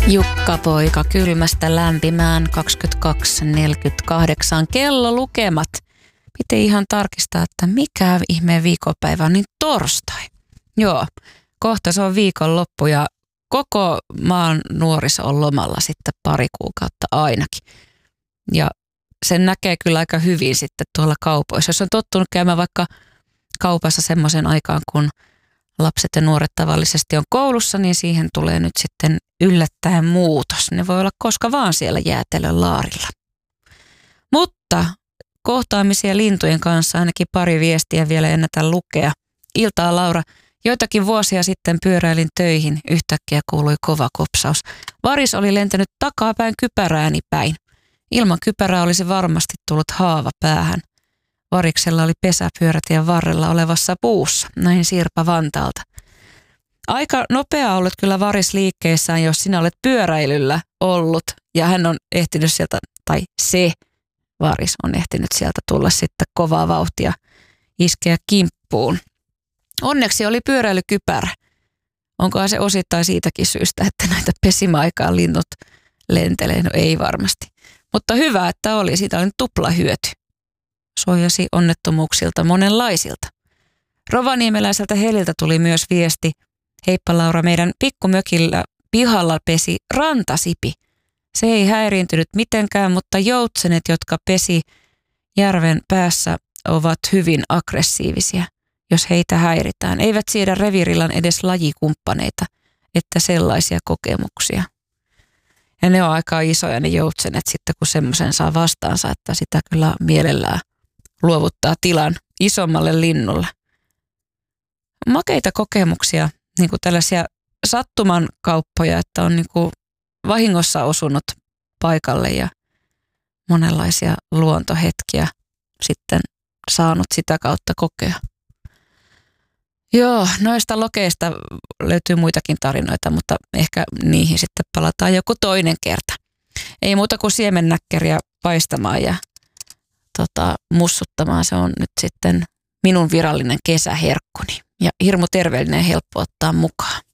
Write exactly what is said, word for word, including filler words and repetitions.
Jukka poika kylmästä lämpimään kaksikymmentäkaksi neljäkymmentäkahdeksan kello lukemat. Piti ihan tarkistaa, että mikä ihmeen viikonpäivä on, niin torstai. Joo, kohta se on viikonloppu ja koko maan nuoriso on lomalla sitten pari kuukautta ainakin. Ja sen näkee kyllä aika hyvin sitten tuolla kaupoissa. Jos on tottunut käymään vaikka kaupassa semmoisen aikaan, kun lapset ja nuoret tavallisesti on koulussa, niin siihen tulee nyt sitten yllättäen muutos. Ne voi olla koska vaan siellä jäätelön laarilla. Mutta kohtaamisia lintujen kanssa ainakin pari viestiä vielä ennätä lukea. Iltaa Laura, joitakin vuosia sitten pyöräilin töihin. Yhtäkkiä kuului kova kopsaus. Varis oli lentänyt takapäin kypärääni päin. Ilman kypärää olisi varmasti tullut haava päähän. Variksella oli pesä pyörätien varrella olevassa puussa, näin Sirpa Vantaalta. Aika nopea ollut kyllä Varis liikkeessään, jos sinä olet pyöräilyllä ollut ja hän on ehtinyt sieltä, tai se Varis on ehtinyt sieltä tulla sitten kovaa vauhtia iskeä kimppuun. Onneksi oli pyöräilykypärä. Onkohan se osittain siitäkin syystä, että näitä pesimäaikaan linnut lentelee? No ei varmasti. Mutta hyvä, että oli. Siitä oli tupla hyöty. Suojasi onnettomuuksilta monenlaisilta. Rovaniemeläiseltä Heliltä tuli myös viesti. Heippa Laura, meidän pikkumökillä pihalla pesi rantasipi. Se ei häiriintynyt mitenkään, mutta joutsenet, jotka pesi järven päässä, ovat hyvin aggressiivisia, jos heitä häiritään. Eivät siedä reviirillan edes lajikumppaneita, että sellaisia kokemuksia. Ja ne on aika isoja ne joutsenet sitten, kun semmoisen saa vastaansa, että sitä kyllä mielellään luovuttaa tilan isommalle linnulle. Makeita kokemuksia, niin kuin tällaisia sattuman kauppoja, että on niin kuin vahingossa osunut paikalle ja monenlaisia luontohetkiä sitten saanut sitä kautta kokea. Joo, noista lokeista löytyy muitakin tarinoita, mutta ehkä niihin sitten palataan joku toinen kerta. Ei muuta kuin siemennäkkäriä paistamaan ja tota, mussuttamaan. Se on nyt sitten minun virallinen kesäherkkuni ja hirmu terveellinen ja helppo ottaa mukaan.